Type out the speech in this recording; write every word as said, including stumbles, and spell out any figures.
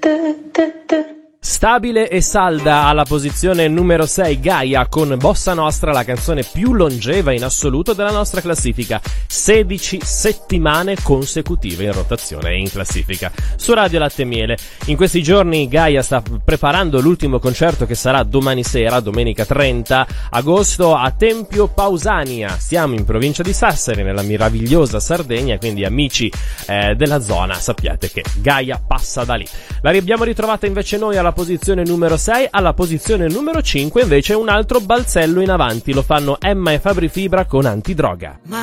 Stabile e salda alla posizione numero sei Gaia con Bossa Nostra, la canzone più longeva in assoluto della nostra classifica, sedici settimane consecutive in rotazione e in classifica su Radio Latte e Miele. In questi giorni Gaia sta preparando l'ultimo concerto che sarà domani sera, domenica trenta agosto, a Tempio Pausania. Siamo in provincia di Sassari, nella meravigliosa Sardegna, quindi amici eh, della zona sappiate che Gaia passa da lì. La abbiamo ritrovata invece noi alla posizione numero sei, alla posizione numero cinque invece un altro balzello in avanti, lo fanno Emma e Fabri Fibra con Antidroga. Ma